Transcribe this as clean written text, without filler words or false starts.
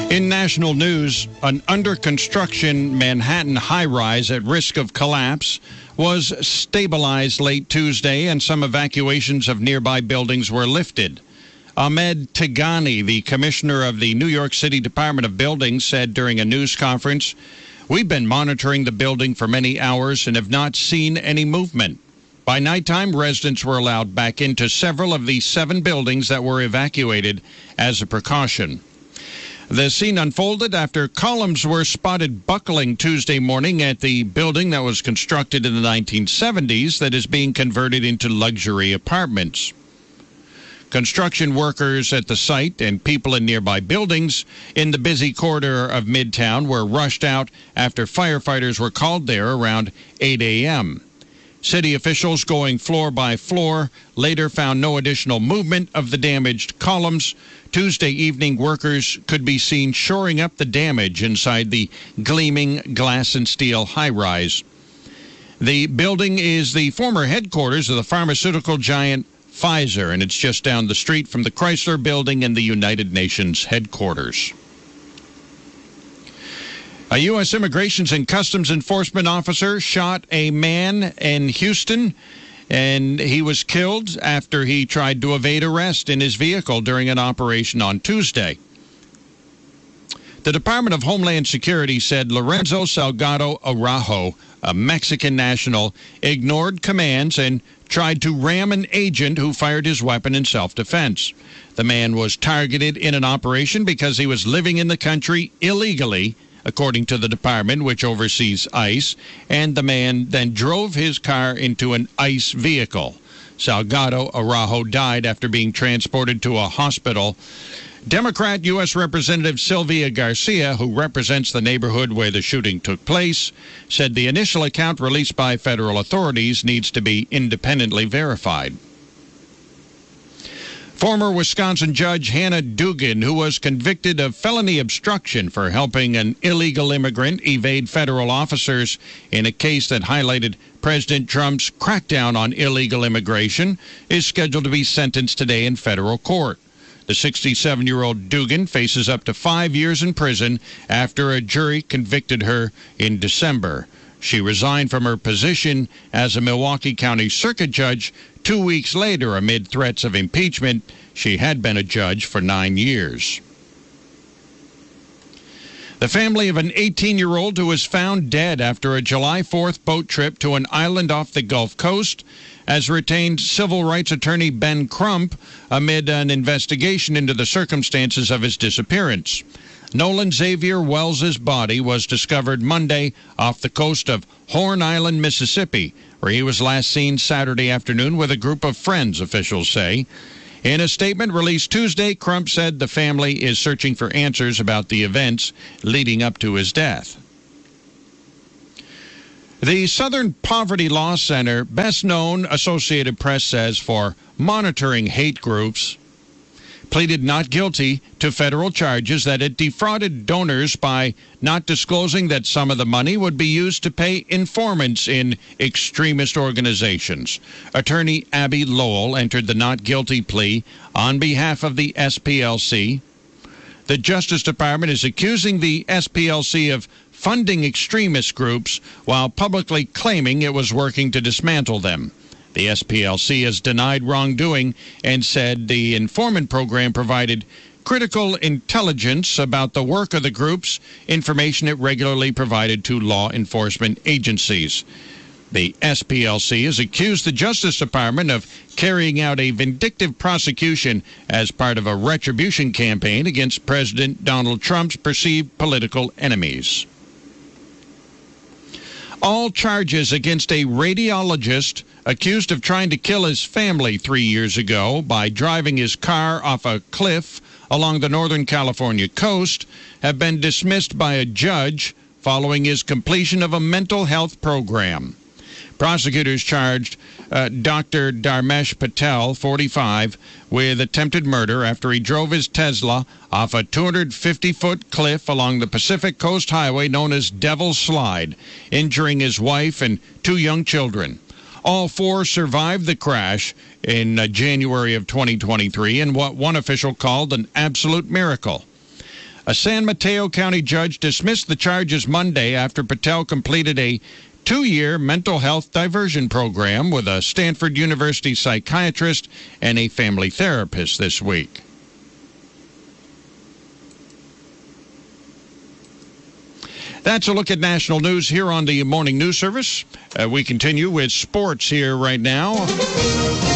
In national news, an under-construction Manhattan high-rise at risk of collapse was stabilized late Tuesday, and some evacuations of nearby buildings were lifted. Ahmed Tigani, the commissioner of the New York City Department of Buildings, said during a news conference, "We've been monitoring the building for many hours and have not seen any movement." By nighttime, residents were allowed back into several of the 7 buildings that were evacuated as a precaution. The scene unfolded after columns were spotted buckling Tuesday morning at the building that was constructed in the 1970s that is being converted into luxury apartments. Construction workers at the site and people in nearby buildings in the busy corridor of Midtown were rushed out after firefighters were called there around 8 a.m. City officials going floor by floor later found no additional movement of the damaged columns. Tuesday evening, workers could be seen shoring up the damage inside the gleaming glass and steel high-rise. The building is the former headquarters of the pharmaceutical giant Pfizer, and it's just down the street from the Chrysler Building and the United Nations headquarters. A U.S. Immigration and Customs Enforcement officer shot a man in Houston, and he was killed after he tried to evade arrest in his vehicle during an operation on Tuesday. The Department of Homeland Security said Lorenzo Salgado Araujo, a Mexican national, ignored commands and tried to ram an agent who fired his weapon in self-defense. The man was targeted in an operation because he was living in the country illegally, according to the department, which oversees ICE, and the man then drove his car into an ICE vehicle. Salgado Araujo died after being transported to a hospital. Democrat U.S. Representative Sylvia Garcia, who represents the neighborhood where the shooting took place, said the initial account released by federal authorities needs to be independently verified. Former Wisconsin Judge Hannah Dugan, who was convicted of felony obstruction for helping an illegal immigrant evade federal officers in a case that highlighted President Trump's crackdown on illegal immigration, is scheduled to be sentenced today in federal court. The 67-year-old Dugan faces up to 5 years in prison after a jury convicted her in December. She resigned from her position as a Milwaukee County Circuit Judge 2 weeks later amid threats of impeachment. She had been a judge for 9 years. The family of an 18-year-old who was found dead after a July 4th boat trip to an island off the Gulf Coast has retained civil rights attorney Ben Crump amid an investigation into the circumstances of his disappearance. Nolan Xavier Wells's body was discovered Monday off the coast of Horn Island, Mississippi, where he was last seen Saturday afternoon with a group of friends, officials say. In a statement released Tuesday, Crump said the family is searching for answers about the events leading up to his death. The Southern Poverty Law Center, best known, Associated Press says, for monitoring hate groups, pleaded not guilty to federal charges that it defrauded donors by not disclosing that some of the money would be used to pay informants in extremist organizations. Attorney Abby Lowell entered the not guilty plea on behalf of the SPLC. The Justice Department is accusing the SPLC of funding extremist groups while publicly claiming it was working to dismantle them. The SPLC has denied wrongdoing and said the informant program provided critical intelligence about the work of the groups, information it regularly provided to law enforcement agencies. The SPLC has accused the Justice Department of carrying out a vindictive prosecution as part of a retribution campaign against President Donald Trump's perceived political enemies. All charges against a radiologist accused of trying to kill his family 3 years ago by driving his car off a cliff along the Northern California coast have been dismissed by a judge following his completion of a mental health program. Prosecutors charged Dr. Dharmesh Patel, 45, with attempted murder after he drove his Tesla off a 250-foot cliff along the Pacific Coast Highway known as Devil's Slide, injuring his wife and 2 young children. All 4 survived the crash in January of 2023 in what one official called an absolute miracle. A San Mateo County judge dismissed the charges Monday after Patel completed a 2-year mental health diversion program with a Stanford University psychiatrist and a family therapist this week. That's a look at national news here on the Morning News Service. We continue with sports here right now.